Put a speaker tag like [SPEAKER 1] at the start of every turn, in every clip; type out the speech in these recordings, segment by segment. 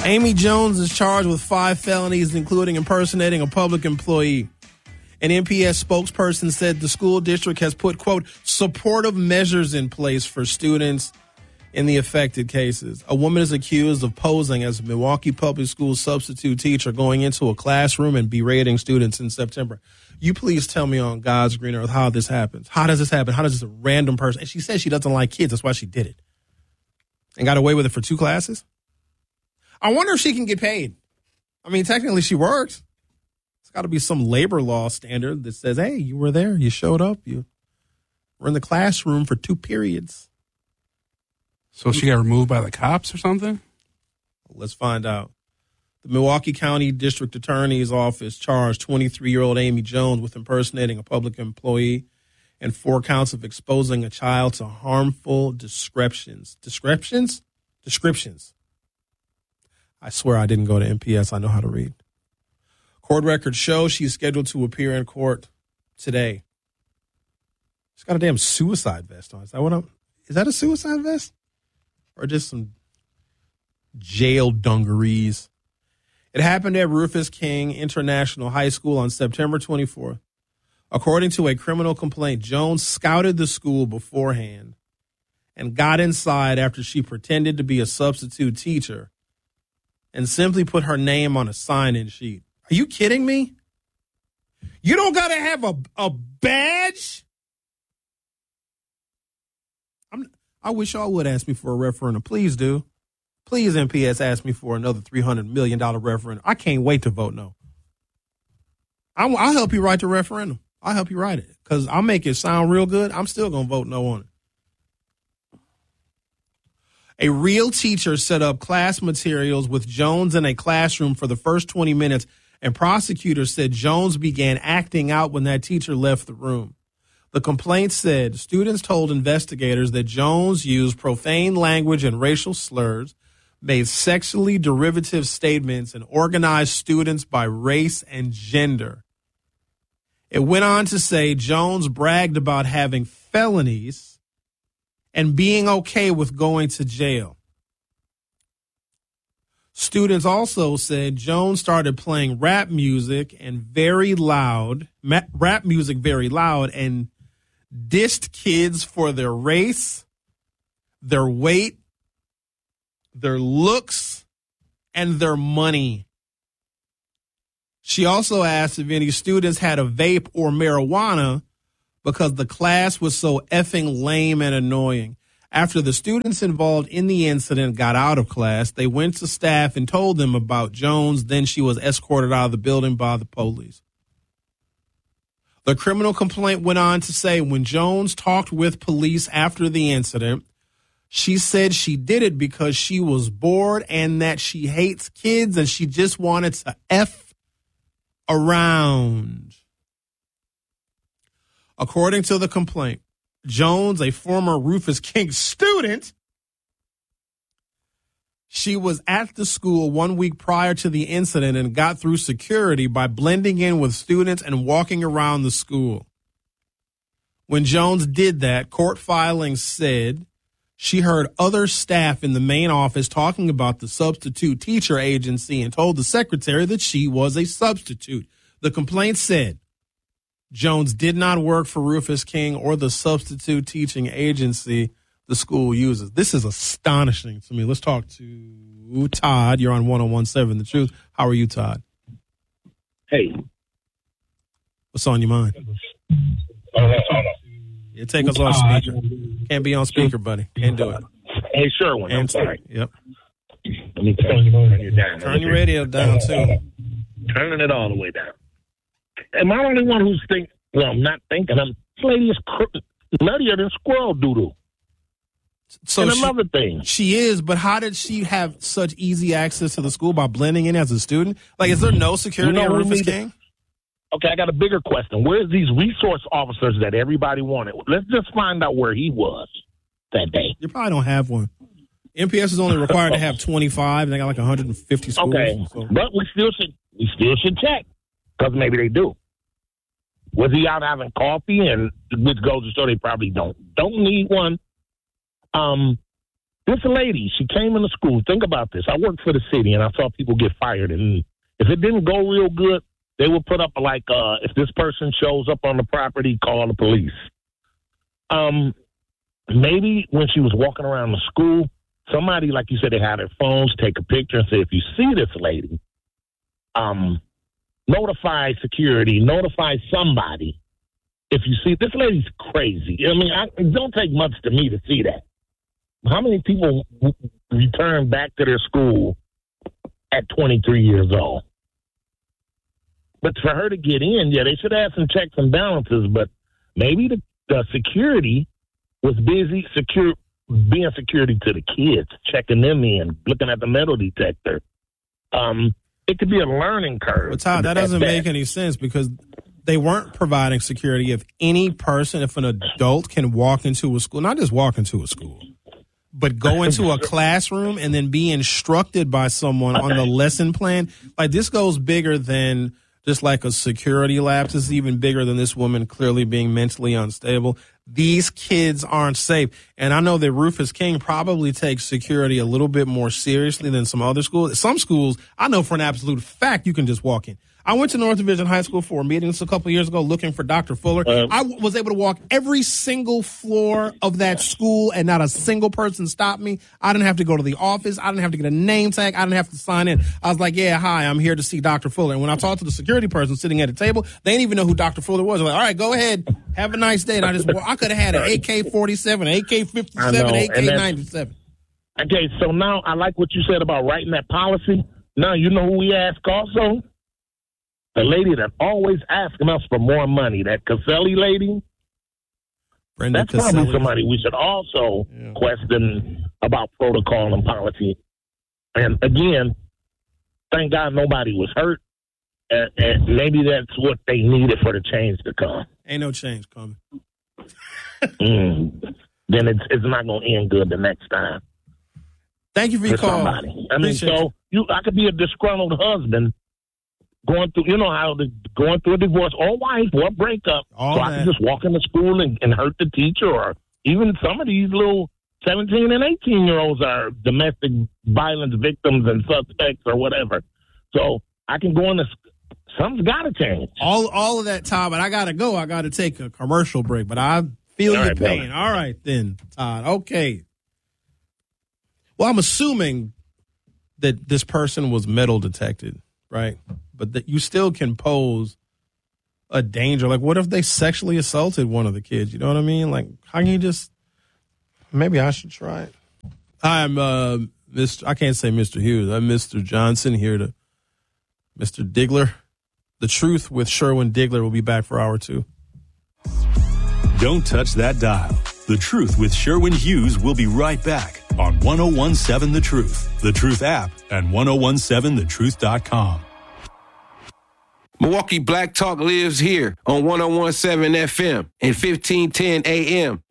[SPEAKER 1] Amy Jones is charged with 5 felonies, including impersonating a public employee. An MPS spokesperson said the school district has put, quote, supportive measures in place for students in the affected cases. A woman is accused of posing as a Milwaukee Public Schools substitute teacher going into a classroom and berating students in September. You please tell me on God's green earth how this happens. How does this happen? How does this a random person? And she says she doesn't like kids. That's why she did it. And got away with it for 2 classes? I wonder if she can get paid. I mean, technically she works. It's got to be some labor law standard that says, hey, you were there. You showed up. You were in the classroom for 2 periods.
[SPEAKER 2] So she got removed by the cops or something?
[SPEAKER 1] Let's find out. The Milwaukee County District Attorney's Office charged 23-year-old Amy Jones with impersonating a public employee and 4 counts of exposing a child to harmful descriptions. Descriptions? I swear I didn't go to MPS. I know how to read. Court records show she's scheduled to appear in court today. She's got a damn suicide vest on. Is that a suicide vest? Or just some jail dungarees? It happened at Rufus King International High School on September 24th. According to a criminal complaint, Jones scouted the school beforehand and got inside after she pretended to be a substitute teacher and simply put her name on a sign-in sheet. Are you kidding me? You don't got to have a badge? I wish y'all would ask me for a referendum. Please do. Please, MPS, ask me for another $300 million referendum. I can't wait to vote no. I'll help you write the referendum. I'll help you write it because I'll make it sound real good. I'm still going to vote no on it. A real teacher set up class materials with Jones in a classroom for the first 20 minutes, and prosecutors said Jones began acting out when that teacher left the room. The complaint said students told investigators that Jones used profane language and racial slurs, made sexually derivative statements, and organized students by race and gender. It went on to say Jones bragged about having felonies and being okay with going to jail. Students also said Jones started playing rap music very loud and dissed kids for their race, their weight, their looks, and their money. She also asked if any students had a vape or marijuana because the class was so effing lame and annoying. After the students involved in the incident got out of class, they went to staff and told them about Jones. Then she was escorted out of the building by the police. The criminal complaint went on to say when Jones talked with police after the incident, she said she did it because she was bored and that she hates kids and she just wanted to F around. According to the complaint, Jones, a former Rufus King student, she was at the school 1 week prior to the incident and got through security by blending in with students and walking around the school. When Jones did that, court filings said she heard other staff in the main office talking about the substitute teacher agency and told the secretary that she was a substitute. The complaint said Jones did not work for Rufus King or the substitute teaching agency the school uses. This is astonishing to me. Let's talk to Todd. You're on 101.7 The Truth. How are you, Todd?
[SPEAKER 3] Hey.
[SPEAKER 1] What's on your mind? Yeah, take us off speaker. Can't be on speaker, buddy. Can't do it.
[SPEAKER 3] Hey, sure one. I'm sorry.
[SPEAKER 1] Yep.
[SPEAKER 3] Let me turn you down.
[SPEAKER 1] Turn your radio down, too.
[SPEAKER 3] Turning it all the way down. Am I the only one who's thinking? Well, I'm not thinking. This lady is nuttier than squirrel doodle.
[SPEAKER 1] So
[SPEAKER 3] and another thing.
[SPEAKER 1] She is, but how did she have such easy access to the school by blending in as a student? Like, is there no security at Rufus King?
[SPEAKER 3] Okay, I got a bigger question. Where's these resource officers that everybody wanted? Let's just find out where he was that day.
[SPEAKER 1] You probably don't have one. MPS is only required to have 25, and they got like 150 schools.
[SPEAKER 3] Okay,
[SPEAKER 1] so.
[SPEAKER 3] But we still should check because maybe they do. Was he out having coffee? And which goes to show they probably don't need one. This lady, she came into school. Think about this. I worked for the city, and I saw people get fired. And if it didn't go real good, they would put up like, if this person shows up on the property, call the police. Maybe when she was walking around the school, somebody, like you said, they had their phones, take a picture and say, if you see this lady, notify security, notify somebody. If you see, this lady's crazy. I mean, it don't take much to me to see that. How many people return back to their school at 23 years old? But for her to get in, yeah, they should have some checks and balances, but maybe the security was busy being security to the kids, checking them in, looking at the metal detector. It could be a learning curve.
[SPEAKER 1] But Todd, that doesn't make any sense because they weren't providing security. If an adult can walk into a school, not just walk into a school, but go into a classroom and then be instructed by someone on the lesson plan, like this goes bigger than just like a security lapse. This is even bigger than this woman clearly being mentally unstable. These kids aren't safe. And I know that Rufus King probably takes security a little bit more seriously than some other schools. Some schools, I know for an absolute fact, you can just walk in. I went to North Division High School for a meeting a couple of years ago looking for Dr. Fuller. I was able to walk every single floor of that school and not a single person stopped me. I didn't have to go to the office. I didn't have to get a name tag. I didn't have to sign in. I was like, yeah, hi, I'm here to see Dr. Fuller. And when I talked to the security person sitting at a table, they didn't even know who Dr. Fuller was. I was like, all right, go ahead. Have a nice day. And I could have had an AK-47, AK-57, AK-97.
[SPEAKER 3] Okay, so now I like what you said about writing that policy. Now you know who we ask also? The lady that always asking us for more money, that Caselli lady.
[SPEAKER 1] Brenda
[SPEAKER 3] That's
[SPEAKER 1] Caselli.
[SPEAKER 3] probably somebody we should also question about protocol and policy. And again, thank God nobody was hurt. And maybe that's what they needed for the change to come.
[SPEAKER 1] Ain't no change coming.
[SPEAKER 3] Then it's not going to end good the next time.
[SPEAKER 1] Thank you for your call.
[SPEAKER 3] Somebody. I mean, I could be a disgruntled husband going through, going through a divorce or wife or a breakup. I can just walk into school and hurt the teacher, or even some of these little 17 and 18-year-olds are domestic violence victims and suspects or whatever. So I can go into something's got to change.
[SPEAKER 1] All of that, Todd, but I got to go. I got to take a commercial break, but I feel your pain. Brother. All right, then, Todd. Okay. Well, I'm assuming that this person was metal detected, right? But that you still can pose a danger. Like, what if they sexually assaulted one of the kids? You know what I mean? Like, how can you just... Maybe I should try it. I'm I can't say Mr. Hughes. I'm Mr. Johnson here to Mr. Diggler. The Truth with Sherwin Diggler will be back for hour 2.
[SPEAKER 4] Don't touch that dial. The Truth with Sherwin Hughes will be right back on 1017 The Truth, The Truth app, and 1017thetruth.com.
[SPEAKER 5] Milwaukee Black Talk lives here on 1017 FM and 1510 AM,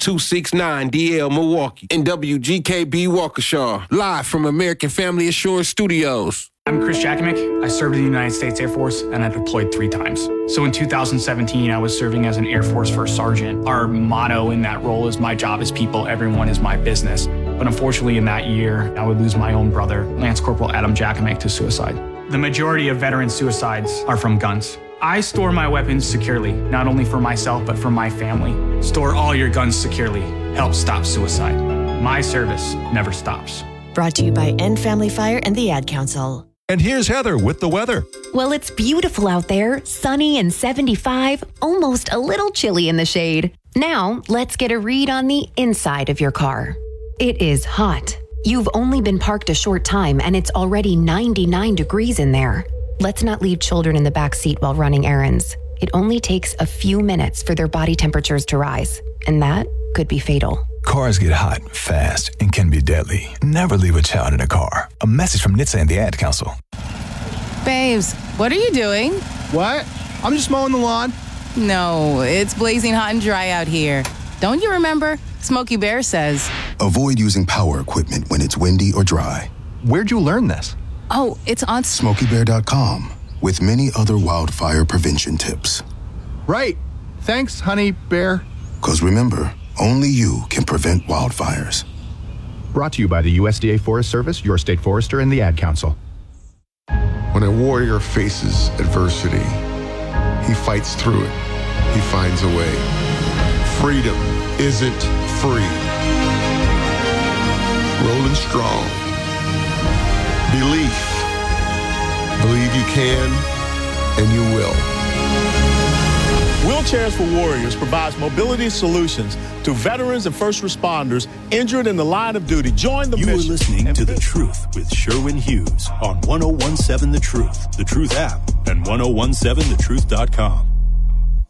[SPEAKER 5] W269DL Milwaukee, and WGKB Waukesha, live from American Family Assurance Studios.
[SPEAKER 6] I'm Chris Jakovic. I served in the United States Air Force, and I deployed 3 times. So in 2017, I was serving as an Air Force First Sergeant. Our motto in that role is, my job is people, everyone is my business. But unfortunately, in that year, I would lose my own brother, Lance Corporal Adam Jakovic, to suicide. The majority of veteran suicides are from guns. I store my weapons securely, not only for myself, but for my family. Store all your guns securely. Help stop suicide. My service never stops.
[SPEAKER 7] Brought to you by End Family Fire and the Ad Council.
[SPEAKER 8] And here's Heather with the weather.
[SPEAKER 9] Well, it's beautiful out there, sunny and 75, almost a little chilly in the shade. Now, let's get a read on the inside of your car. It is hot. You've only been parked a short time and it's already 99 degrees in there. Let's not leave children in the back seat while running errands. It only takes a few minutes for their body temperatures to rise, and that could be fatal.
[SPEAKER 8] Cars get hot, fast, and can be deadly. Never leave a child in a car. A message from NHTSA and the Ad Council.
[SPEAKER 10] Babes, what are you doing?
[SPEAKER 11] What? I'm just mowing the lawn.
[SPEAKER 10] No, it's blazing hot and dry out here. Don't you remember? Smokey Bear says,
[SPEAKER 12] avoid using power equipment when it's windy or dry.
[SPEAKER 11] Where'd you learn this?
[SPEAKER 10] Oh, it's on
[SPEAKER 12] SmokeyBear.com with many other wildfire prevention tips.
[SPEAKER 11] Right. Thanks, honey bear.
[SPEAKER 12] Because remember, only you can prevent wildfires.
[SPEAKER 11] Brought to you by the USDA Forest Service, your state forester, and the Ad Council.
[SPEAKER 13] When a warrior faces adversity, he fights through it. He finds a way. Freedom isn't free. Rolling strong. Belief. Believe you can, and you will.
[SPEAKER 14] Wheelchairs for Warriors provides mobility solutions to veterans and first responders injured in the line of duty. Join the mission.
[SPEAKER 4] You are listening to The Truth with Sherwin Hughes on 1017 The Truth, The Truth app, and 1017thetruth.com.